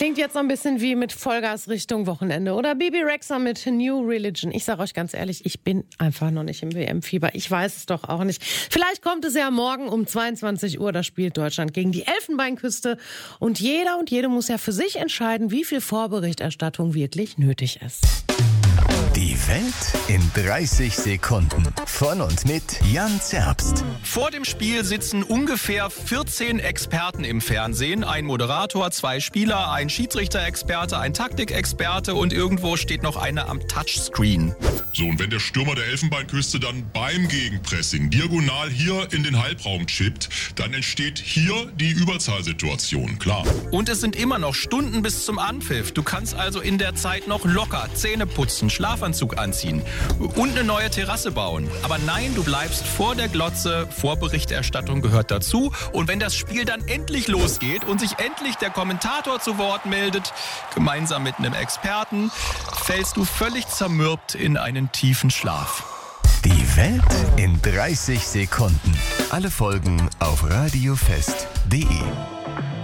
Klingt jetzt so ein bisschen wie mit Vollgas Richtung Wochenende oder Bibi Rexha mit New Religion. Ich sage euch ganz ehrlich, ich bin einfach noch nicht im WM-Fieber. Ich weiß es doch auch nicht. Vielleicht kommt es ja morgen um 22 Uhr, da spielt Deutschland gegen die Elfenbeinküste. Und jeder und jede muss ja für sich entscheiden, wie viel Vorberichterstattung wirklich nötig ist. Die Welt in 30 Sekunden. Von und mit Jan Zerbst. Vor dem Spiel sitzen ungefähr 14 Experten im Fernsehen. Ein Moderator, 2 Spieler, ein Schiedsrichter-Experte, ein Taktikexperte und irgendwo steht noch einer am Touchscreen. So, und wenn der Stürmer der Elfenbeinküste dann beim Gegenpressing diagonal hier in den Halbraum chippt, dann entsteht hier die Überzahlsituation, klar. Und es sind immer noch Stunden bis zum Anpfiff. Du kannst also in der Zeit noch locker Zähne putzen, Schlafanzug anziehen und eine neue Terrasse bauen. Aber nein, du bleibst vor der Glotze. Vorberichterstattung gehört dazu. Und wenn das Spiel dann endlich losgeht und sich endlich der Kommentator zu Wort meldet, gemeinsam mit einem Experten, fällst du völlig zermürbt in einen tiefen Schlaf. Die Welt in 30 Sekunden. Alle Folgen auf radiofest.de.